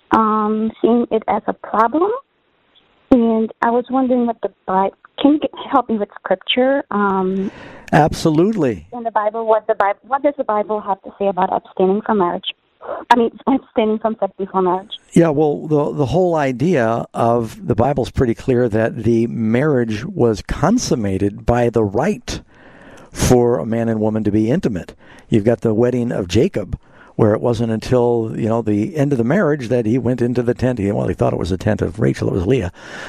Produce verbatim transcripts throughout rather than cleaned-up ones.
um, seeing it as a problem. And I was wondering what the Bible, can you get, help me with scripture? Um, Absolutely. In the Bible, what the Bible, what does the Bible have to say about abstaining from marriage? I mean, abstaining from sex before marriage. Yeah, well, the the whole idea of the Bible's pretty clear that the marriage was consummated by the right for a man and woman to be intimate. You've got the wedding of Jacob, where it wasn't until, you know, the end of the marriage that he went into the tent. He, well, he thought it was the tent of Rachel. It was Leah.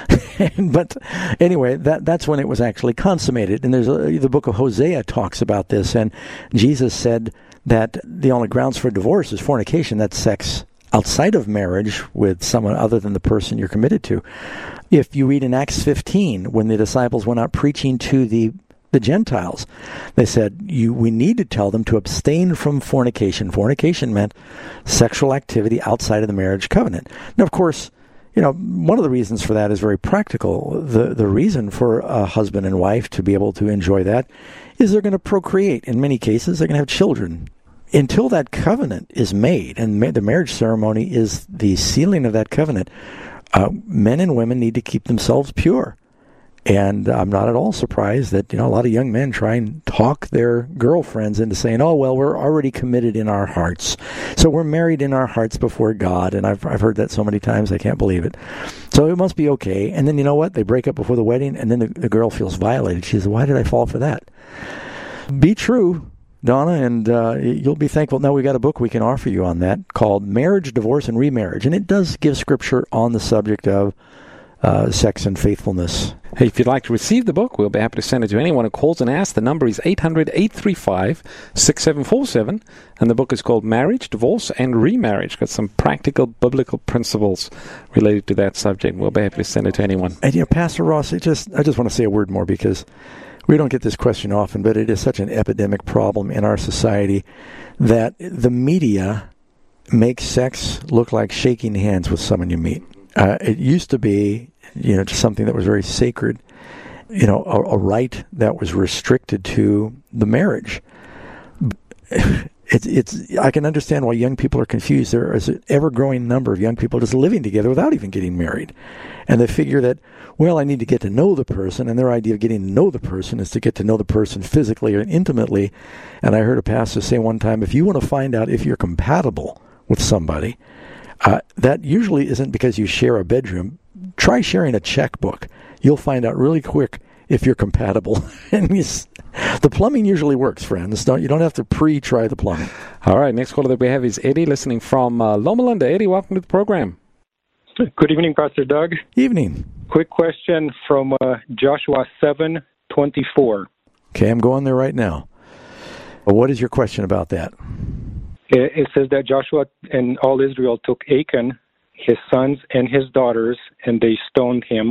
But anyway, that that's when it was actually consummated. And there's a, the book of Hosea talks about this. And Jesus said that the only grounds for divorce is fornication. That's sex outside of marriage with someone other than the person you're committed to. If you read in Acts fifteen, when the disciples went out preaching to the the Gentiles, they said, "You, we need to tell them to abstain from fornication." Fornication meant sexual activity outside of the marriage covenant. Now, of course, you know, one of the reasons for that is very practical. The the reason for a husband and wife to be able to enjoy that is they're going to procreate. In many cases, they're going to have children. Until that covenant is made, and ma- the marriage ceremony is the sealing of that covenant, uh, men and women need to keep themselves pure. And I'm not at all surprised that, you know, a lot of young men try and talk their girlfriends into saying, "Oh, well, we're already committed in our hearts. So we're married in our hearts before God." And I've I've heard that so many times, I can't believe it. So it must be okay. And then, you know what? They break up before the wedding, and then the, the girl feels violated. She says, "Why did I fall for that?" Be true, Donna, and uh, you'll be thankful. Now, we've got a book we can offer you on that called Marriage, Divorce, and Remarriage. And it does give scripture on the subject of Uh, sex and faithfulness. Hey, if you'd like to receive the book, we'll be happy to send it to anyone who calls and asks. The number is eight hundred, eight three five, six seven four seven, and the book is called Marriage, Divorce, and Remarriage. Got some practical biblical principles related to that subject. We'll be happy to send it to anyone. And, you know, Pastor Ross, it just I just want to say a word more, because we don't get this question often, but it is such an epidemic problem in our society that the media makes sex look like shaking hands with someone you meet. Uh, it used to be, you know, just something that was very sacred, you know, a, a right that was restricted to the marriage. It's, it's. I can understand why young people are confused. There is an ever-growing number of young people just living together without even getting married. And they figure that, well, I need to get to know the person, and their idea of getting to know the person is to get to know the person physically or intimately. And I heard a pastor say one time, if you want to find out if you're compatible with somebody, Uh, that usually isn't because you share a bedroom. Try sharing a checkbook. You'll find out really quick if you're compatible. And you, the plumbing usually works, friends. Don't you don't have to pre-try the plumbing. All right, next caller that we have is Eddie, listening from uh, Loma Linda. Eddie, welcome to the program. Good evening, Pastor Doug. Evening. Quick question from uh, Joshua seven twenty-four. Okay, I'm going there right now. Well, what is your question about that? It says that Joshua and all Israel took Achan, his sons, and his daughters, and they stoned him.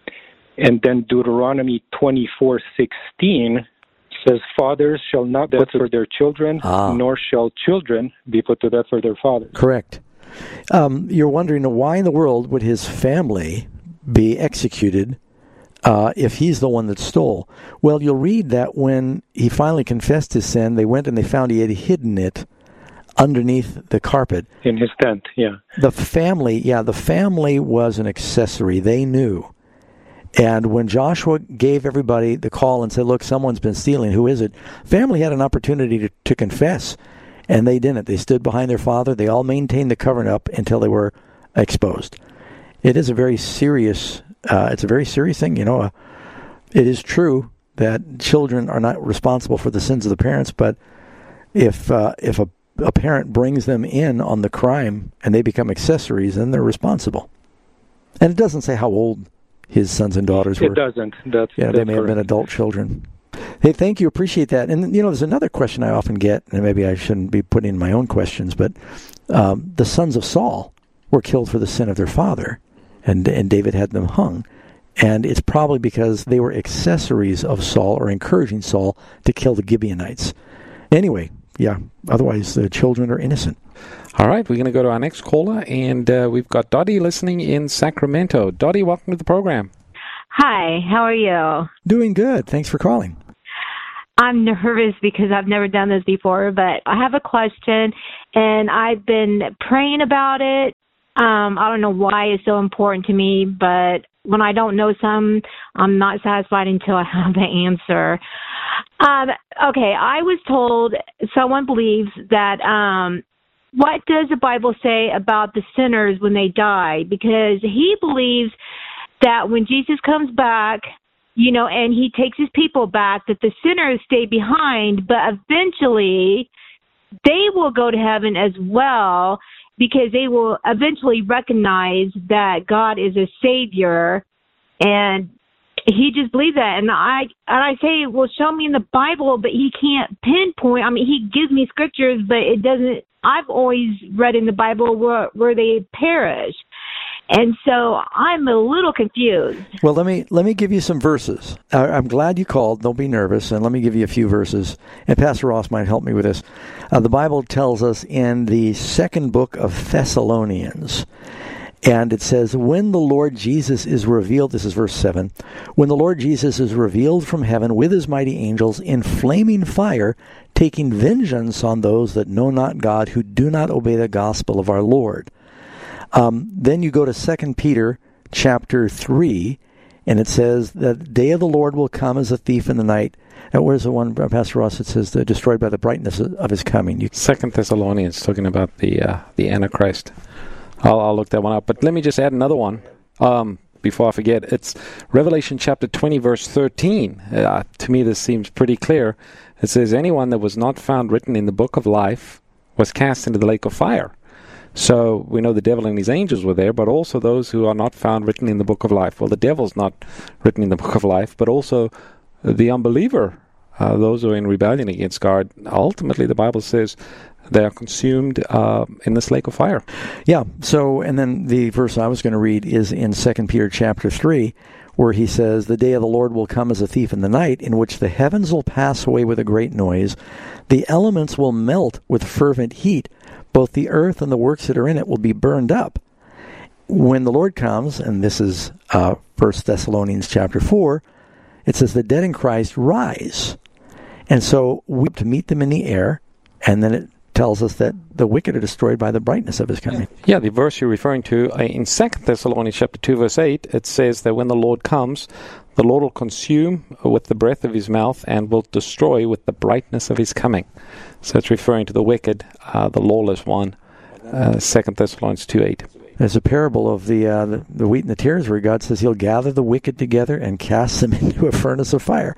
And then Deuteronomy twenty-four sixteen says, "Fathers shall not be put for their children, ah. nor shall children be put to death for their fathers." Correct. Um, you're wondering why in the world would his family be executed uh, if he's the one that stole? Well, you'll read that when he finally confessed his sin, they went and they found he had hidden it underneath the carpet. In his tent, yeah. The family, yeah, the family was an accessory. They knew. And when Joshua gave everybody the call and said, "Look, someone's been stealing, who is it?" Family had an opportunity to, to confess, and they didn't. They stood behind their father. They all maintained the covering up until they were exposed. It is a very serious, uh, it's a very serious thing. You know, uh, it is true that children are not responsible for the sins of the parents, but if uh, if a a parent brings them in on the crime and they become accessories, then they're responsible. And it doesn't say how old his sons and daughters were. It doesn't. That's, yeah, that's they may correct. have been adult children. Hey, thank you. Appreciate that. And, you know, there's another question I often get, and maybe I shouldn't be putting in my own questions, but um, the sons of Saul were killed for the sin of their father, and, and David had them hung. And it's probably because they were accessories of Saul or encouraging Saul to kill the Gibeonites. Anyway, yeah, otherwise the children are innocent. All right, we're going to go to our next caller, and uh, we've got Dottie listening in Sacramento. Dottie, welcome to the program. Hi, how are you? Doing good. Thanks for calling. I'm nervous because I've never done this before, but I have a question, and I've been praying about it. Um, I don't know why it's so important to me, but when I don't know some, I'm not satisfied until I have the answer. Um, okay, I was told someone believes that um, what does the Bible say about the sinners when they die? Because he believes that when Jesus comes back, you know, and he takes his people back, that the sinners stay behind, but eventually they will go to heaven as well, because they will eventually recognize that God is a Savior, and he just believes that. And I and I say, well, show me in the Bible, but he can't pinpoint. I mean, he gives me scriptures, but it doesn't. I've always read in the Bible where where they perish. And so I'm a little confused. Well, let me let me give you some verses. I, I'm glad you called. Don't be nervous. And let me give you a few verses. And Pastor Ross might help me with this. Uh, the Bible tells us in the second book of Thessalonians, and it says, when the Lord Jesus is revealed, this is verse seven, when the Lord Jesus is revealed from heaven with his mighty angels in flaming fire, taking vengeance on those that know not God, who do not obey the gospel of our Lord. Um, then you go to Second Peter chapter three, and it says that the day of the Lord will come as a thief in the night. And where's the one, Pastor Ross, it says, uh, destroyed by the brightness of his coming. You Second Thessalonians, talking about the uh, the Antichrist. I'll, I'll look that one up. But let me just add another one um, before I forget. It's Revelation chapter twenty, verse thirteen. Uh, to me, this seems pretty clear. It says, anyone that was not found written in the book of life was cast into the lake of fire. So we know the devil and his angels were there, but also those who are not found written in the book of life. Well, the devil's not written in the book of life, but also the unbeliever, uh, those who are in rebellion against God. Ultimately, the Bible says they are consumed uh, in this lake of fire. Yeah, so, and then the verse I was going to read is in Second Peter chapter three, where he says, the day of the Lord will come as a thief in the night, in which the heavens will pass away with a great noise, the elements will melt with fervent heat, both the earth and the works that are in it will be burned up. When the Lord comes, and this is uh, First Thessalonians chapter four, it says the dead in Christ rise. And so we have to meet them in the air, and then it tells us that the wicked are destroyed by the brightness of his coming. Yeah, the verse you're referring to, uh, in Second Thessalonians chapter two, verse eight, it says that when the Lord comes, the Lord will consume with the breath of his mouth and will destroy with the brightness of his coming. So it's referring to the wicked, uh, the lawless one, uh, Second Thessalonians two eight. There's a parable of the, uh, the the wheat and the tares where God says he'll gather the wicked together and cast them into a furnace of fire.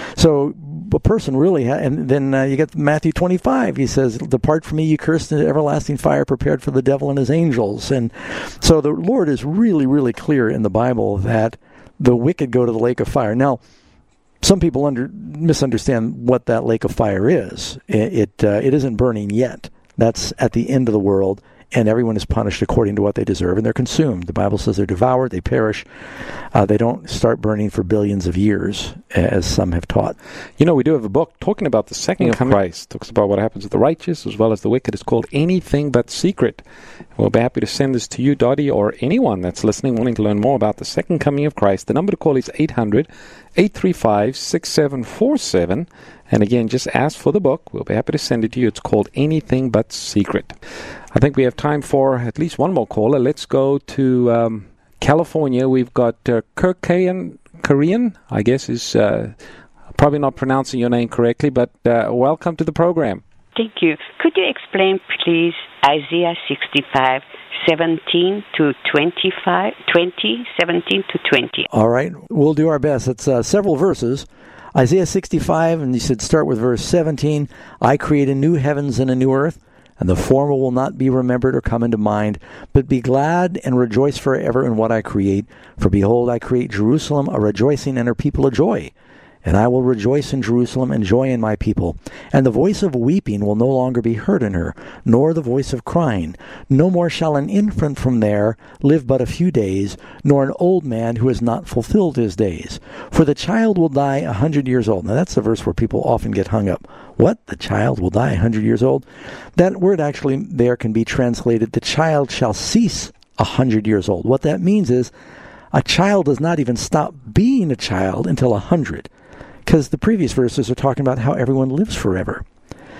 So a person really, ha- and then uh, you get Matthew twenty-five. He says, depart from me, you cursed, into everlasting fire prepared for the devil and his angels. And so the Lord is really, really clear in the Bible that the wicked go to the lake of fire. Now, some people under, misunderstand what that lake of fire is. It it, uh, it isn't burning yet. That's at the end of the world, and everyone is punished according to what they deserve, and they're consumed. The Bible says they're devoured, they perish. Uh, they don't start burning for billions of years, as some have taught. You know, we do have a book talking about the second coming of Christ. Talks about what happens to the righteous as well as the wicked. It's called Anything But Secret. We'll be happy to send this to you, Dottie, or anyone that's listening wanting to learn more about the second coming of Christ. The number to call is eight hundred, eight three five, six seven four seven. And again, just ask for the book. We'll be happy to send it to you. It's called Anything But Secret. I think we have time for at least one more caller. Let's go to um, California. We've got uh, Kirkayan, Korean, I guess is uh, probably not pronouncing your name correctly, but uh, welcome to the program. Thank you. Could you explain, please, Isaiah sixty-five, seventeen to twenty-five, twenty, seventeen to twenty? All right, we'll do our best. It's uh, several verses. Isaiah sixty-five, and you should start with verse seventeen. I create a new heavens and a new earth, and the former will not be remembered or come into mind, but be glad and rejoice forever in what I create. For behold, I create Jerusalem a rejoicing and her people a joy. And I will rejoice in Jerusalem and joy in my people. And the voice of weeping will no longer be heard in her, nor the voice of crying. No more shall an infant from there live but a few days, nor an old man who has not fulfilled his days. For the child will die a hundred years old. Now that's the verse where people often get hung up. What? The child will die a hundred years old? That word actually there can be translated, the child shall cease a hundred years old. What that means is a child does not even stop being a child until a hundred. Because the previous verses are talking about how everyone lives forever.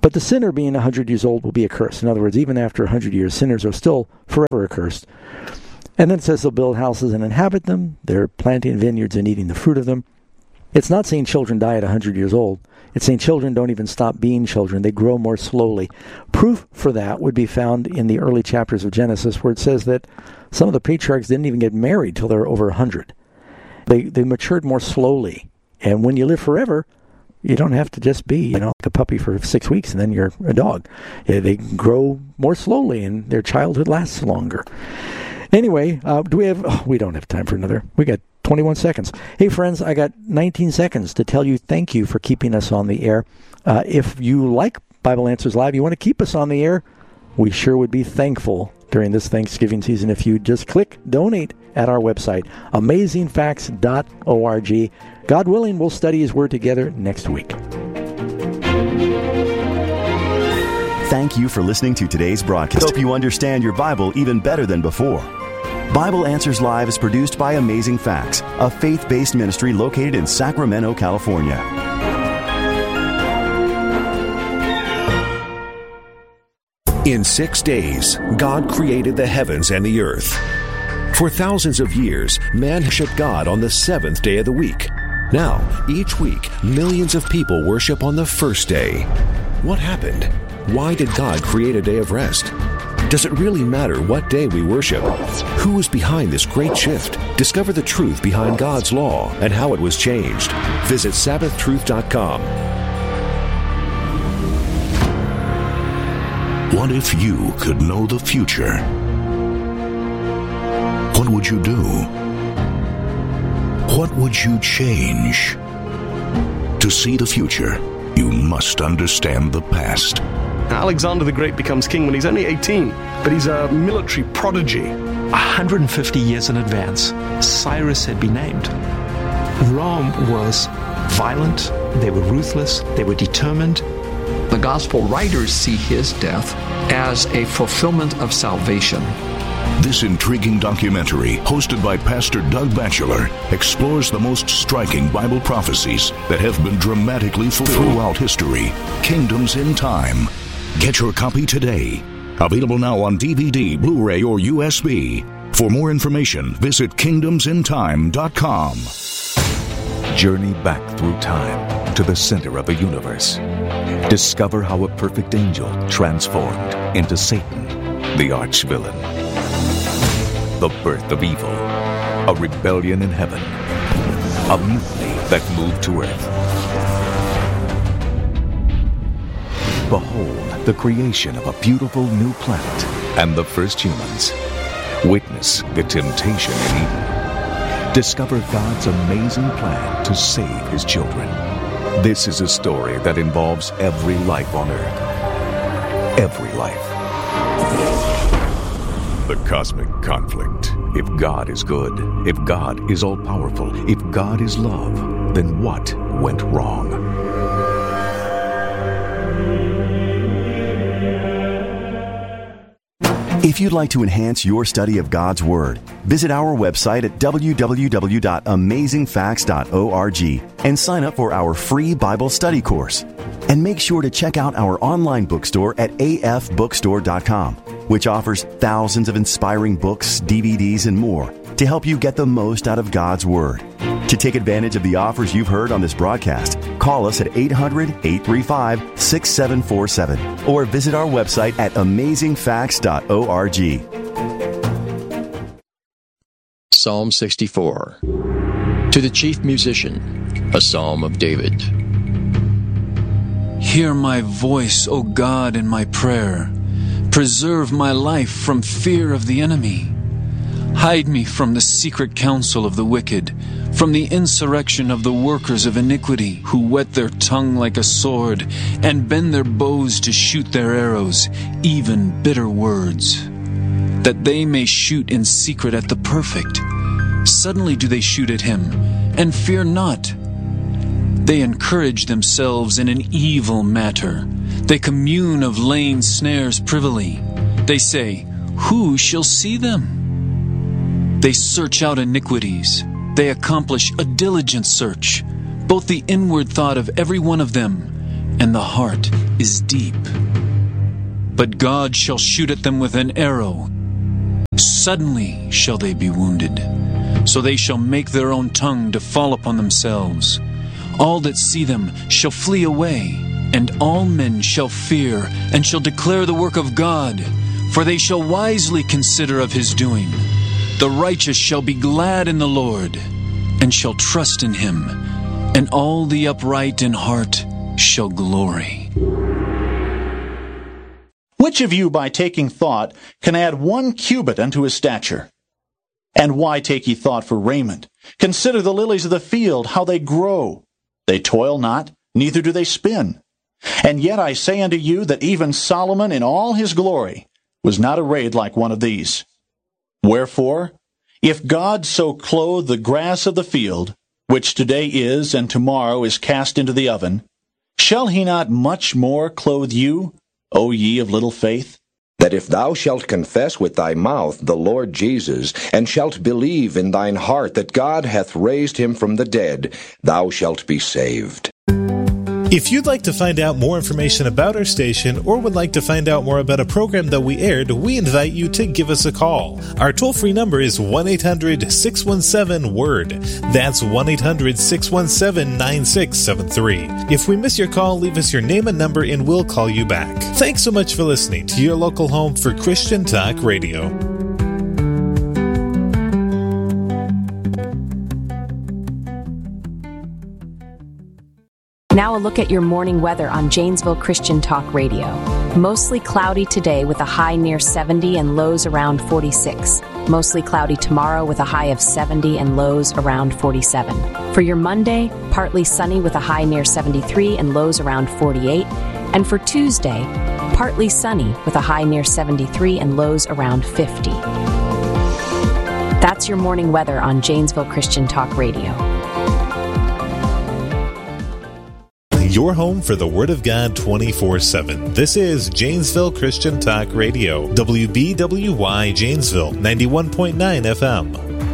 But the sinner being one hundred years old will be accursed. In other words, even after one hundred years, sinners are still forever accursed. And then it says they'll build houses and inhabit them. They're planting vineyards and eating the fruit of them. It's not saying children die at one hundred years old. It's saying children don't even stop being children. They grow more slowly. Proof for that would be found in the early chapters of Genesis, where it says that some of the patriarchs didn't even get married till they were over one hundred. They, they matured more slowly. And when you live forever, you don't have to just be, you know, like a puppy for six weeks and then you're a dog. Yeah, they grow more slowly and their childhood lasts longer. Anyway, uh, do we have... Oh, we don't have time for another. We got twenty-one seconds. Hey, friends, I got nineteen seconds to tell you thank you for keeping us on the air. Uh, if you like Bible Answers Live, you want to keep us on the air, we sure would be thankful during this Thanksgiving season if you just click donate at our website, amazing facts dot org. God willing, we'll study His Word together next week. Thank you for listening to today's broadcast. Hope you understand your Bible even better than before. Bible Answers Live is produced by Amazing Facts, a faith-based ministry located in Sacramento, California. In six days, God created the heavens and the earth. For thousands of years, man worshiped God on the seventh day of the week. Now, each week, millions of people worship on the first day. What happened? Why did God create a day of rest? Does it really matter what day we worship? Who is behind this great shift? Discover the truth behind God's law and how it was changed. Visit Sabbath Truth dot com. What if you could know the future? What would you do? What would you change? To see the future, you must understand the past. Alexander the Great becomes king when he's only eighteen, but he's a military prodigy. one hundred fifty years in advance, Cyrus had been named. Rome was violent, they were ruthless, they were determined. The gospel writers see his death as a fulfillment of salvation. This intriguing documentary, hosted by Pastor Doug Batchelor, explores the most striking Bible prophecies that have been dramatically fulfilled throughout history. Kingdoms in Time. Get your copy today. Available now on D V D, Blu-ray, or U S B. For more information, visit kingdoms in time dot com. Journey back through time to the center of the universe. Discover how a perfect angel transformed into Satan, the arch-villain. The birth of evil, a rebellion in heaven, a mutiny that moved to earth. Behold the creation of a beautiful new planet and the first humans. Witness the temptation in Eden. Discover God's amazing plan to save His children. This is a story that involves every life on earth. Every life. The cosmic conflict. If God is good, if God is all-powerful, if God is love, then what went wrong? If you'd like to enhance your study of God's Word, visit our website at w w w dot amazing facts dot org and sign up for our free Bible study course. And make sure to check out our online bookstore at a f bookstore dot com, which offers thousands of inspiring books, D V Ds, and more to help you get the most out of God's Word. To take advantage of the offers you've heard on this broadcast, call us at eight hundred, eight three five, six seven four seven or visit our website at amazing facts dot org. Psalm sixty-four. To the chief musician, a psalm of David. Hear my voice, O God, in my prayer. Preserve my life from fear of the enemy. Hide me from the secret counsel of the wicked, from the insurrection of the workers of iniquity, who whet their tongue like a sword, and bend their bows to shoot their arrows, even bitter words, that they may shoot in secret at the perfect. Suddenly do they shoot at him, and fear not. They encourage themselves in an evil matter. They commune of laying snares privily. They say, who shall see them? They search out iniquities. They accomplish a diligent search, both the inward thought of every one of them, and the heart is deep. But God shall shoot at them with an arrow. Suddenly shall they be wounded. So they shall make their own tongue to fall upon themselves. All that see them shall flee away, and all men shall fear, and shall declare the work of God, for they shall wisely consider of his doing. The righteous shall be glad in the Lord, and shall trust in him, and all the upright in heart shall glory. Which of you, by taking thought, can add one cubit unto his stature? And why take ye thought for raiment? Consider the lilies of the field, how they grow. They toil not, neither do they spin. And yet I say unto you that even Solomon in all his glory was not arrayed like one of these. Wherefore, if God so clothe the grass of the field, which today is and tomorrow is cast into the oven, shall he not much more clothe you, O ye of little faith? That if thou shalt confess with thy mouth the Lord Jesus, and shalt believe in thine heart that God hath raised him from the dead, thou shalt be saved. If you'd like to find out more information about our station or would like to find out more about a program that we aired, we invite you to give us a call. Our toll-free number is one eight hundred six one seven word. That's one eight hundred six one seven nine six seven three. If we miss your call, leave us your name and number and we'll call you back. Thanks so much for listening to your local home for Christian Talk Radio. Now a look at your morning weather on Janesville Christian Talk Radio. Mostly cloudy today with a high near seventy and lows around forty-six. Mostly cloudy tomorrow with a high of seventy and lows around forty-seven. For your Monday, partly sunny with a high near seventy-three and lows around forty-eight. And for Tuesday, partly sunny with a high near seventy-three and lows around fifty. That's your morning weather on Janesville Christian Talk Radio. Your home for the Word of God twenty-four seven. This is Janesville Christian Talk Radio. W B W Y Janesville, ninety-one point nine F M.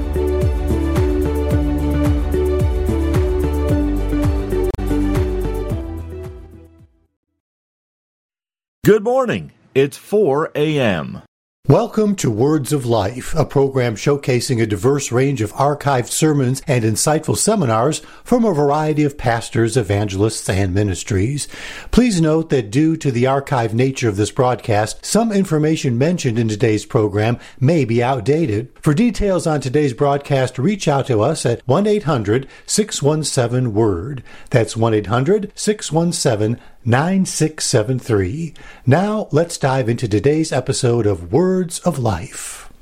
Good morning. It's four a.m. Welcome to Words of Life, a program showcasing a diverse range of archived sermons and insightful seminars from a variety of pastors, evangelists, and ministries. Please note that due to the archived nature of this broadcast, some information mentioned in today's program may be outdated. For details on today's broadcast, reach out to us at one eight hundred six one seven word. That's one eight hundred six one seven nine six seven three. Now, let's dive into today's episode of Words of Life.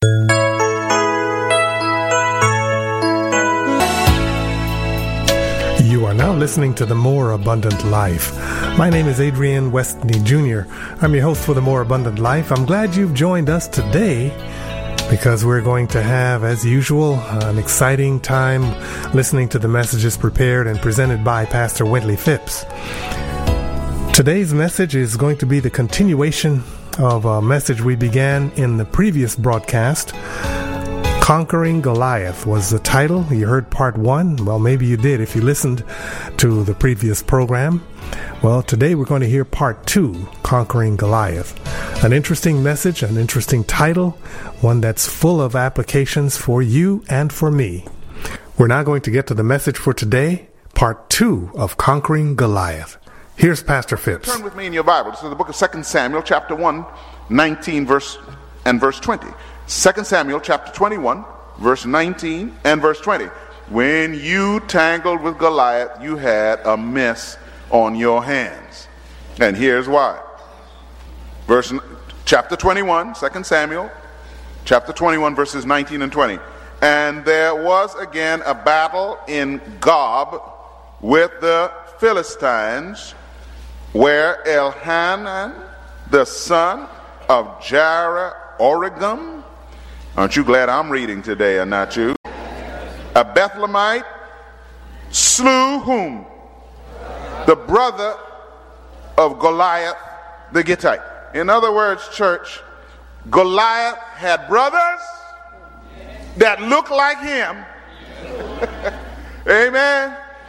You are now listening to The More Abundant Life. My name is Adrian Westney Junior I'm your host for The More Abundant Life. I'm glad you've joined us today because we're going to have, as usual, an exciting time listening to the messages prepared and presented by Pastor Wentley Phipps. Today's message is going to be the continuation of a message we began in the previous broadcast. Conquering Goliath was the title. You heard part one. Well, maybe you did if you listened to the previous program. Well, today we're going to hear part two, Conquering Goliath. An interesting message, an interesting title, one that's full of applications for you and for me. We're now going to get to the message for today, part two of Conquering Goliath. Here's Pastor Phipps. Turn with me in your Bible to the book of Second Samuel, chapter one, nineteen, verse and verse twenty. Second Samuel, chapter twenty-one, verse nineteen and verse twenty. When you tangled with Goliath, you had a mess on your hands. And here's why. Verse chapter twenty-one, Second Samuel, chapter twenty-one, verses nineteen and twenty. And there was again a battle in Gob with the Philistines, where Elhanan, the son of Jair-Oregim, aren't you glad I'm reading today, or not you? A Bethlehemite slew whom? The brother of Goliath the Gittite. In other words, church, Goliath had brothers that looked like him. Amen.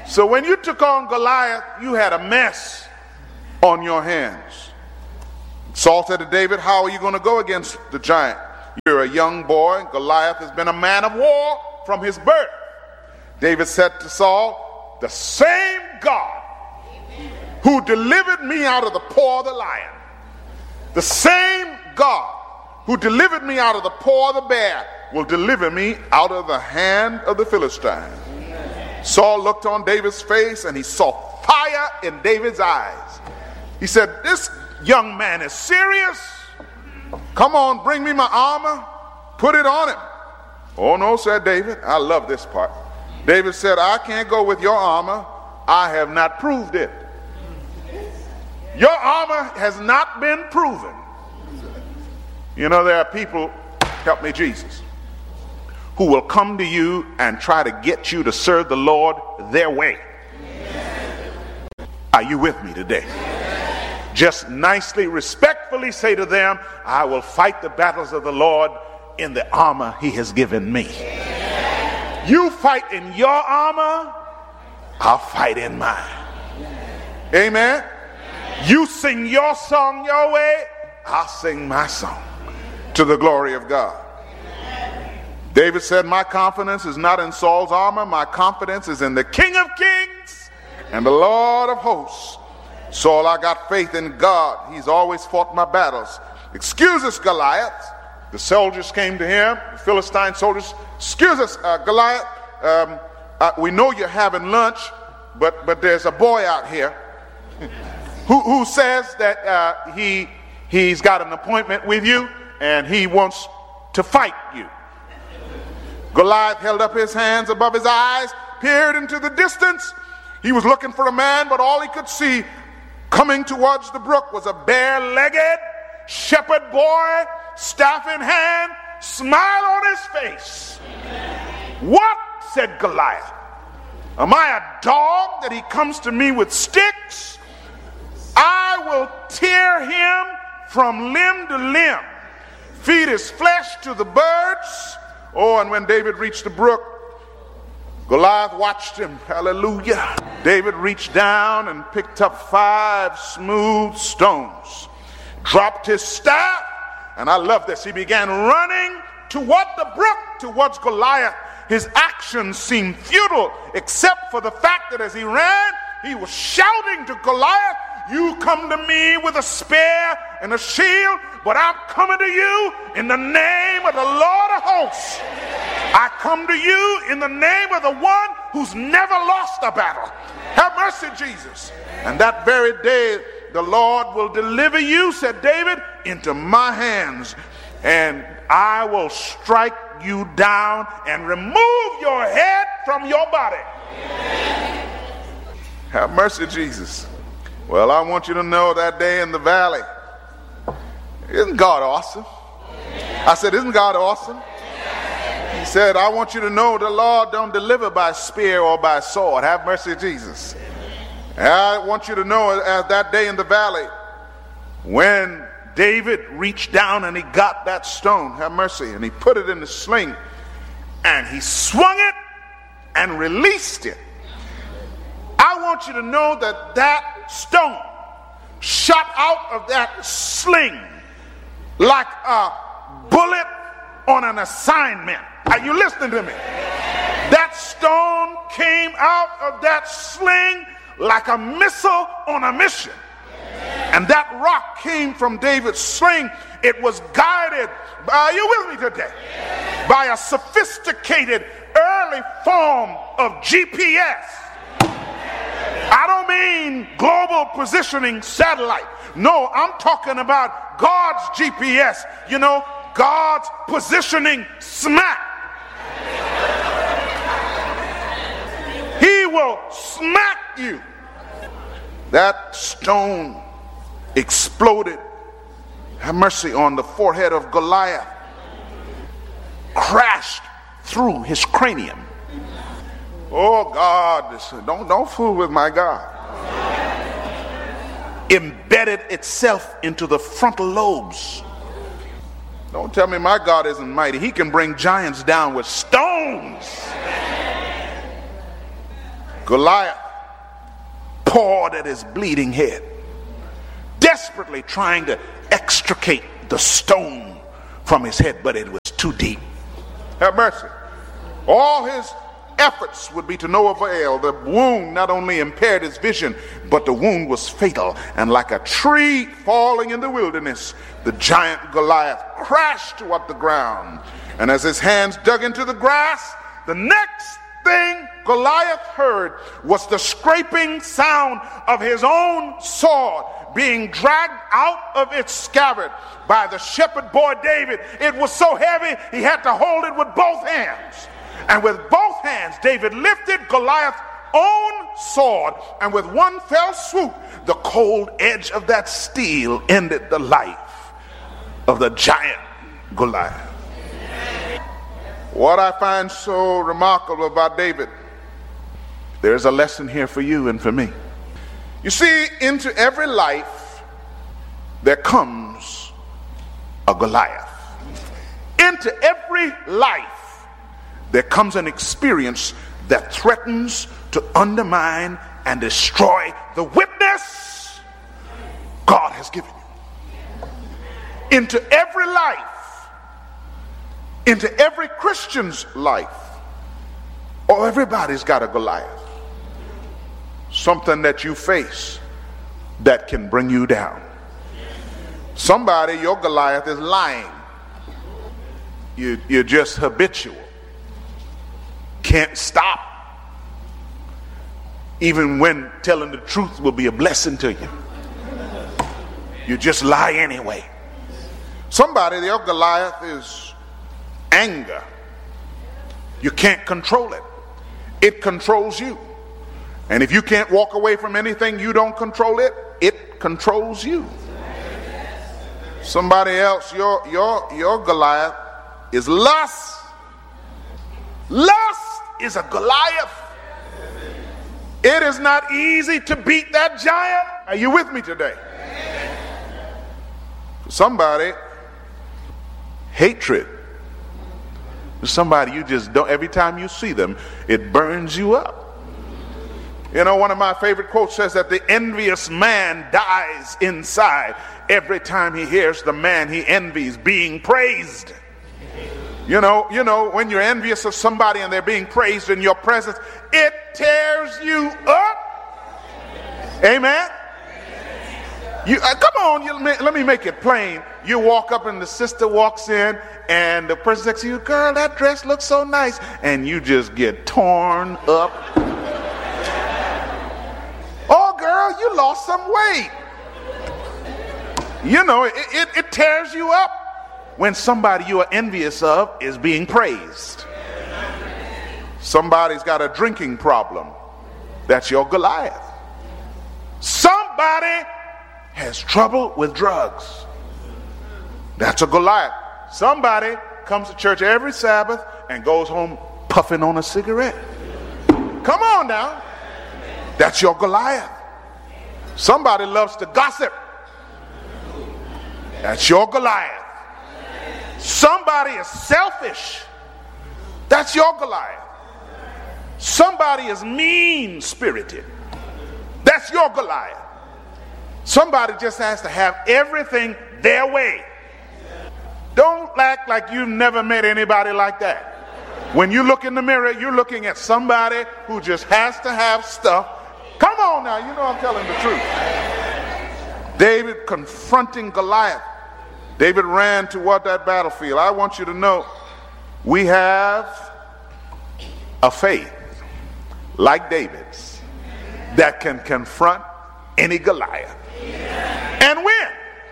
So when you took on Goliath, you had a mess on your hands. Saul said to David, how are you going to go against the giant? You're a young boy. Goliath has been a man of war from his birth. David said to Saul, the same God who delivered me out of the paw of the lion, the same God who delivered me out of the paw of the bear will deliver me out of the hand of the Philistine. Saul looked on David's face and he saw fire in David's eyes. He said, this young man is serious. Come on, bring me my armor. Put it on him. Oh no, said David. I love this part. David said, I can't go with your armor. I have not proved it. Your armor has not been proven. You know, there are people, help me Jesus, who will come to you and try to get you to serve the Lord their way. Are you with me today? Just nicely, respectfully say to them, I will fight the battles of the Lord in the armor he has given me. You fight in your armor, I'll fight in mine. Amen. You sing your song your way, I'll sing my song to the glory of God. David said, my confidence is not in Saul's armor. My confidence is in the King of Kings and the Lord of hosts. Saul, I got faith in God. He's always fought my battles. Excuse us, Goliath. The soldiers came to him, the Philistine soldiers. Excuse us, uh, Goliath. Um, uh, we know you're having lunch, but but there's a boy out here who, who says that uh, he he's got an appointment with you and he wants to fight you. Goliath held up his hands above his eyes, peered into the distance. He was looking for a man, but all he could see coming towards the brook was a bare-legged shepherd boy, staff in hand, smile on his face. What? Said Goliath. Am I a dog that he comes to me with sticks? I will tear him from limb to limb, feed his flesh to the birds. Oh, and when David reached the brook, Goliath watched him. Hallelujah. David reached down and picked up five smooth stones, dropped his staff, and I love this. He began running toward the brook, towards Goliath. His actions seemed futile, except for the fact that as he ran, he was shouting to Goliath, you come to me with a spear and a shield, but I'm coming to you in the name of the Lord of hosts. I come to you in the name of the one who's never lost a battle. Have mercy, Jesus. And that very day, the Lord will deliver you, said David, into my hands, and I will strike you down and remove your head from your body. Have mercy, Jesus. Well, I want you to know that day in the valley, isn't God awesome? I said, isn't God awesome? He said, I want you to know the Lord don't deliver by spear or by sword. Have mercy, Jesus. And I want you to know as that day in the valley, when David reached down and he got that stone, have mercy, and he put it in the sling and he swung it and released it. I want you to know that that stone shot out of that sling like a bullet on an assignment. Are you listening to me? That stone came out of that sling like a missile on a mission. And that rock came from David's sling. It was guided, are you with me today? By a sophisticated early form of G P S. I don't mean global positioning satellite. No, I'm talking about God's G P S. You know, God's positioning smack. He will smack you. That stone exploded, have mercy, on the forehead of Goliath, crashed through his cranium. Oh God, this, don't, don't fool with my God. Embedded itself into the frontal lobes. Don't tell me my God isn't mighty. He can bring giants down with stones. Goliath pawed at his bleeding head, desperately trying to extricate the stone from his head, but it was too deep. Have mercy. All his efforts would be to no avail. The wound not only impaired his vision, but the wound was fatal. And like a tree falling in the wilderness, the giant Goliath crashed toward the ground. And as his hands dug into the grass, the next thing Goliath heard was the scraping sound of his own sword being dragged out of its scabbard by the shepherd boy David. It was so heavy he had to hold it with both hands. And with both hands, David lifted Goliath's own sword, and with one fell swoop, the cold edge of that steel ended the life of the giant Goliath. What I find so remarkable about David, there's a lesson here for you and for me. You see, into every life there comes a Goliath. Into every life there comes an experience that threatens to undermine and destroy the witness God has given you. Into every life, into every Christian's life, oh, everybody's got a Goliath. Something that you face that can bring you down. Somebody, your Goliath is lying. You, you're just habitual. Can't stop. Even when telling the truth will be a blessing to you. You just lie anyway. Somebody, your Goliath is anger. You can't control it. It controls you. And if you can't walk away from anything you don't control it, it controls you. Somebody else, your your your Goliath is lust. Lust is a Goliath. It is not easy to beat that giant. Are you with me today? Somebody, hatred. Somebody you just don't, every time you see them, it burns you up. You know, one of my favorite quotes says that the envious man dies inside every time he hears the man he envies being praised. You know, you know, when you're envious of somebody and they're being praised in your presence, it tears you up. Amen. You uh, come on, you, let me make it plain. You walk up and the sister walks in and the person next to you, girl, that dress looks so nice, and you just get torn up. Oh, girl, you lost some weight. You know, it, it, it tears you up when somebody you are envious of is being praised. Somebody's got a drinking problem. That's your Goliath. Somebody has trouble with drugs. That's a Goliath. Somebody comes to church every Sabbath and goes home puffing on a cigarette. Come on now. That's your Goliath. Somebody loves to gossip. That's your Goliath. Somebody is selfish. That's your Goliath. Somebody is mean-spirited. That's your Goliath. Somebody just has to have everything their way. Don't act like you've never met anybody like that. When you look in the mirror, you're looking at somebody who just has to have stuff. Come on now, you know I'm telling the truth. David confronting Goliath. David ran toward that battlefield. I want you to know, we have a faith like David's that can confront any Goliath and win.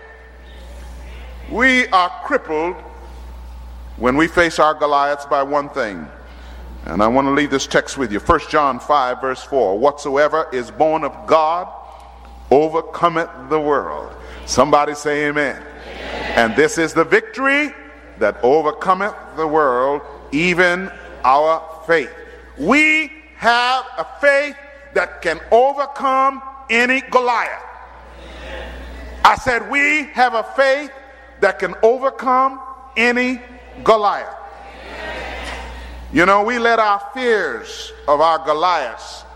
We are crippled when we face our Goliaths by one thing. And I want to leave this text with you. First John five verse four. Whatsoever is born of God overcometh the world. Somebody say amen. Amen. And this is the victory that overcometh the world, even our faith. We have a faith that can overcome any Goliath. I said we have a faith that can overcome any Goliath. You know, we let our fears of our Goliaths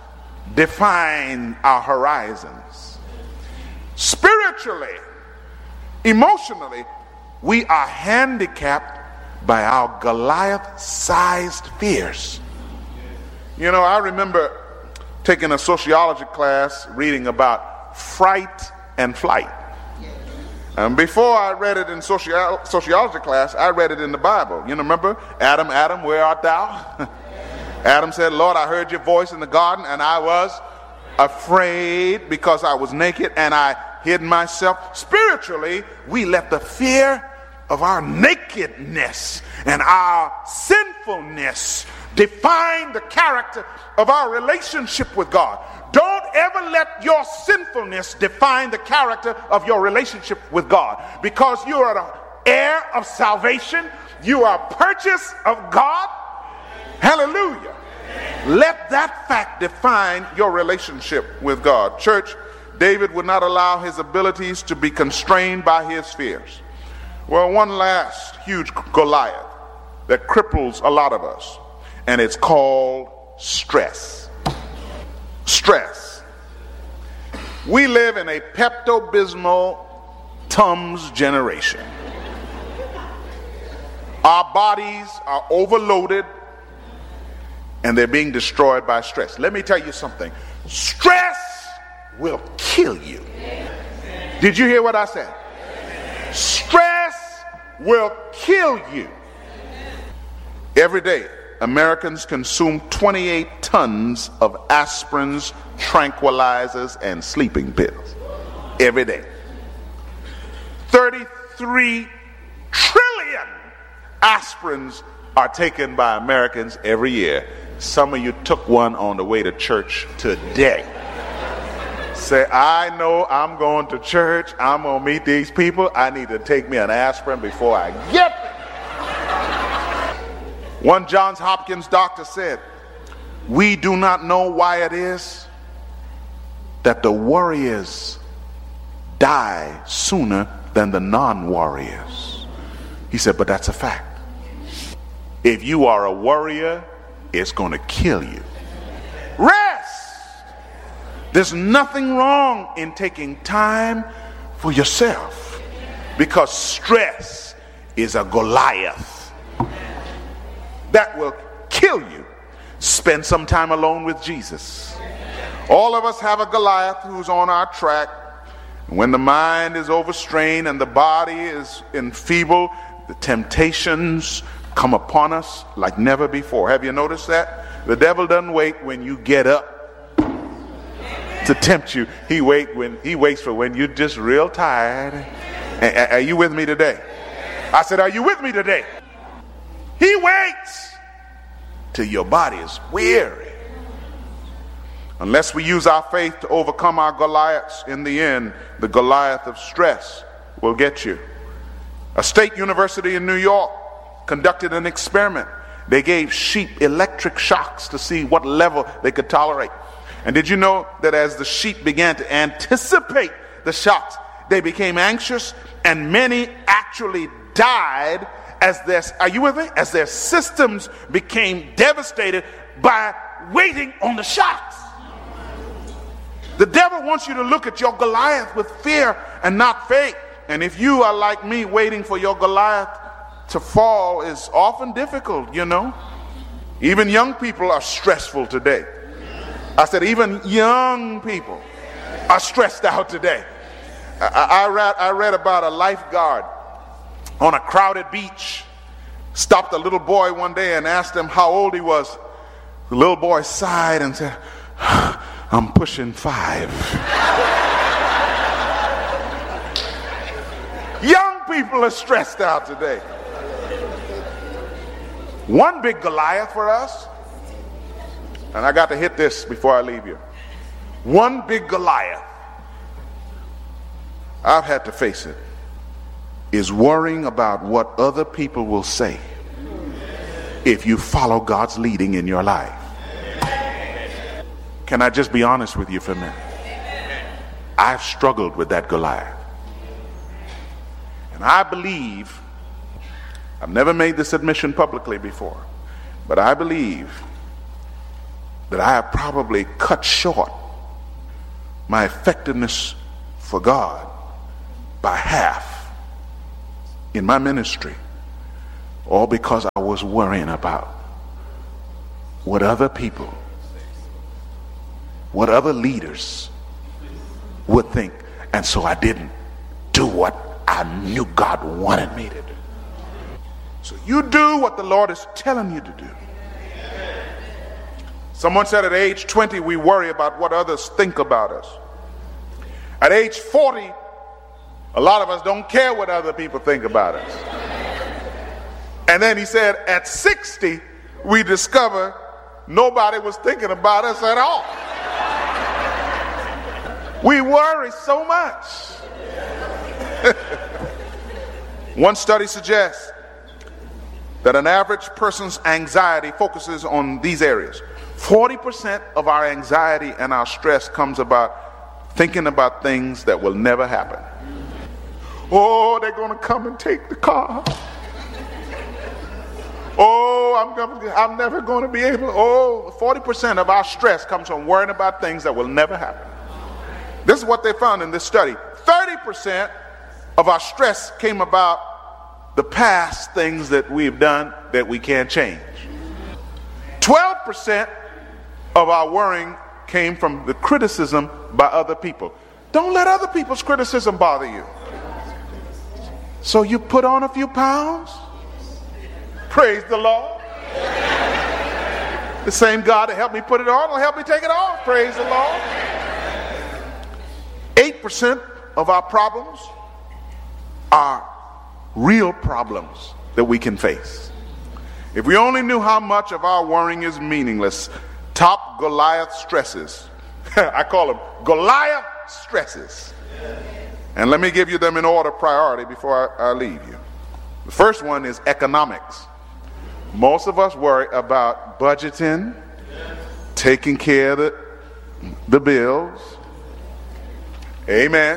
define our horizons. Spiritually, emotionally, we are handicapped by our Goliath-sized fears. You know, I remember taking a sociology class reading about fright and flight. And before I read it in socio- sociology class, I read it in the Bible. You know, remember, Adam, Adam, where art thou? Adam said, Lord, I heard your voice in the garden, and I was afraid because I was naked, and I hid myself. Spiritually, we let the fear of our nakedness and our sinfulness define the character of our relationship with God. Don't ever let your sinfulness define the character of your relationship with God, because you are the heir of salvation. You are purchased of God. Hallelujah. Let that fact define your relationship with God. Church, David would not allow his abilities to be constrained by his fears. Well, one last huge Goliath that cripples a lot of us, and it's called stress. Stress. We live in a Pepto-Bismol Tums generation. Our bodies are overloaded and they're being destroyed by stress. Let me tell you something. Stress will kill you. Did you hear what I said? Stress will kill you. Every day, Americans consume twenty-eight tons of aspirins, tranquilizers, and sleeping pills. Every day. thirty-three trillion aspirins are taken by Americans every year. Some of you took one on the way to church today. Say, I know I'm going to church. I'm going to meet these people. I need to take me an aspirin before I get there. One Johns Hopkins doctor said, we do not know why it is that the warriors die sooner than the non-warriors. He said, but that's a fact. If you are a warrior, it's going to kill you. Rest. There's nothing wrong in taking time for yourself, because stress is a Goliath that will kill you. Spend some time alone with Jesus. All of us have a Goliath who's on our track. When the mind is overstrained and the body is enfeebled, the temptations come upon us like never before. Have you noticed that? The devil doesn't wait when you get up to tempt you. He wait when he waits for when you're just real tired. Are you with me today? I said, are you with me today? He waits till your body is weary. Unless we use our faith to overcome our Goliaths, in the end, the Goliath of stress will get you. A state university in New York conducted an experiment. They gave sheep electric shocks to see what level they could tolerate. And did you know that as the sheep began to anticipate the shocks, they became anxious, and many actually died as their, are you with me? As their systems became devastated by waiting on the shocks. The devil wants you to look at your Goliath with fear and not faith. And if you are like me, waiting for your Goliath to fall is often difficult, you know. Even young people are stressful today. I said even young people are stressed out today. I, I, read, I read about a lifeguard on a crowded beach. Stopped a little boy one day and asked him how old he was. The little boy sighed and said, I'm pushing five. Young people are stressed out today. One big Goliath for us, and I got to hit this before I leave you. One big Goliath, I've had to face it, is worrying about what other people will say if you follow God's leading in your life. Can I just be honest with you for a minute? I've struggled with that Goliath. And I believe, I've never made this admission publicly before, but I believe that I have probably cut short my effectiveness for God by half in my ministry, all because I was worrying about what other people, what other leaders would think. And so I didn't do what I knew God wanted me to do. So you do what the Lord is telling you to do. Someone said at age twenty, we worry about what others think about us. At age forty, a lot of us don't care what other people think about us. And then he said, at sixty, we discover nobody was thinking about us at all. We worry so much. One study suggests that an average person's anxiety focuses on these areas. forty percent of our anxiety and our stress comes about thinking about things that will never happen. Oh, they're going to come and take the car. Oh, I'm, gonna, I'm never going to be able. Oh, forty percent of our stress comes from worrying about things that will never happen. This is what they found in this study. thirty percent of our stress came about the past things that we've done that we can't change. twelve percent of our worrying came from the criticism by other people. Don't let other people's criticism bother you. So you put on a few pounds? Praise the Lord. The same God that helped me put it on will help me take it off. Praise the Lord. eight percent of our problems are real problems that we can face. If we only knew how much of our worrying is meaningless. Top Goliath stresses. I call them Goliath stresses. And let me give you them in order of priority before I, I leave you. The first one is economics. Most of us worry about budgeting, taking care of the, the bills. Amen.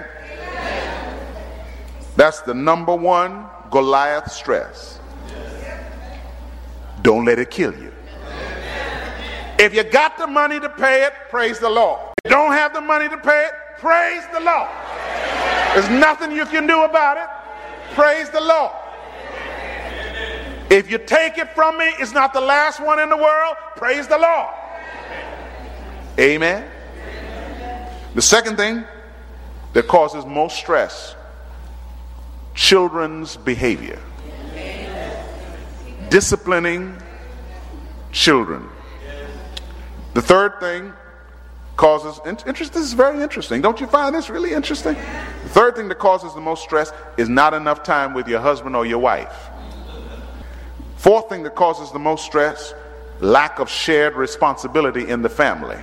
That's the number one Goliath stress. Don't let it kill you. If you got the money to pay it, praise the Lord. If you don't have the money to pay it, praise the Lord. There's nothing you can do about it. Praise the Lord. If you take it from me, it's not the last one in the world. Praise the Lord. Amen. The second thing that causes most stress, children's behavior. Disciplining children. The third thing causes interest. This is very interesting. Don't you find this really interesting? The third thing that causes the most stress is not enough time with your husband or your wife. Fourth thing that causes the most stress, lack of shared responsibility in the family.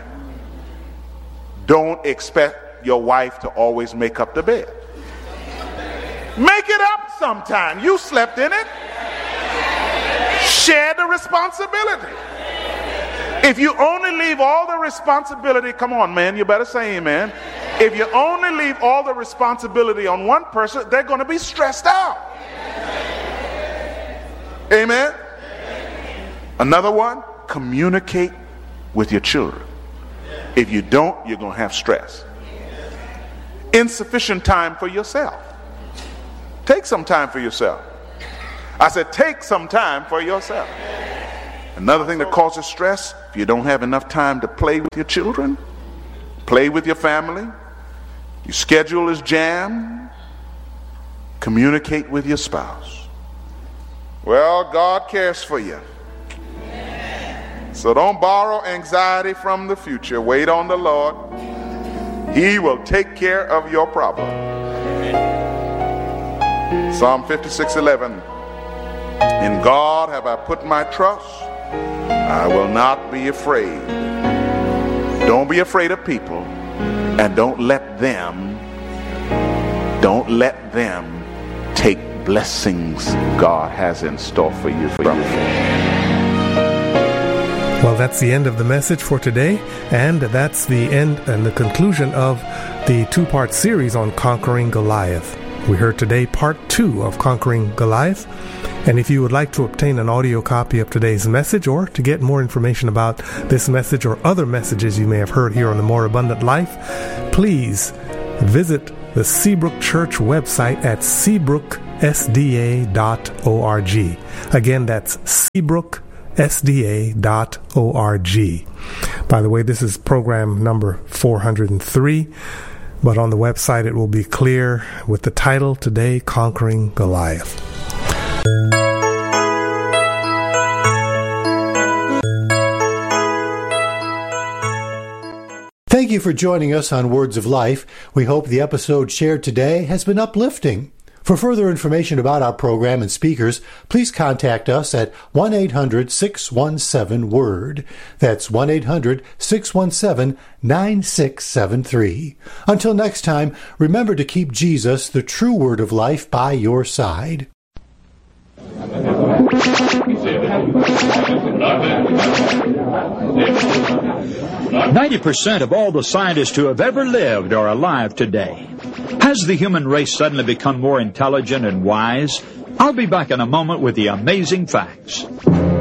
Don't expect your wife to always make up the bed. Make it up sometime. You slept in it. Share the responsibility. If you only leave all the responsibility, come on, man, you better say amen. If you only leave all the responsibility on one person, they're going to be stressed out. Amen. Another one, communicate with your children. If you don't, you're going to have stress. Insufficient time for yourself. Take some time for yourself. I said, take some time for yourself. Another thing that causes stress, if you don't have enough time to play with your children, play with your family, your schedule is jammed, communicate with your spouse. Well, God cares for you. So don't borrow anxiety from the future. Wait on the Lord. He will take care of your problem. Psalm fifty-six eleven. In God have I put my trust. I will not be afraid. Don't be afraid of people, and don't let them, don't let them take blessings God has in store for you from you. Well, that's the end of the message for today, and that's the end and the conclusion of the two-part series on Conquering Goliath. We heard today part two of Conquering Goliath, And if you would like to obtain an audio copy of today's message or to get more information about this message or other messages you may have heard here on The More Abundant Life, please visit the Seabrook Church website at seabrook s d a dot org. Again, that's seabrook s d a dot org. By the way, this is program number four hundred three, but on the website it will be clear with the title today, Conquering Goliath. Thank you for joining us on Words of Life. We hope the episode shared today has been uplifting. For further information about our program and speakers, please contact us at one eight hundred six one seven WORD. That's one eight hundred six one seven nine six seven three. Until next time, remember to keep Jesus, the true Word of Life, by your side. ninety percent of all the scientists who have ever lived are alive today. Has the human race suddenly become more intelligent and wise? I'll be back in a moment with the amazing facts.